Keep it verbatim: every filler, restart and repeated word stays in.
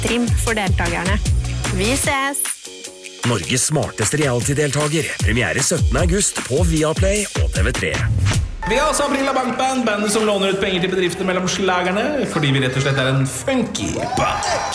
trim for deltakerne. Vi ses! Norges smarteste reality-deltager. Premiere syttende august på Viaplay og T V tre. Vi har også Aprila Bankband, bandet som låner ut penger til bedrifter mellom slagerne, fordi vi rett og slett er en funky band.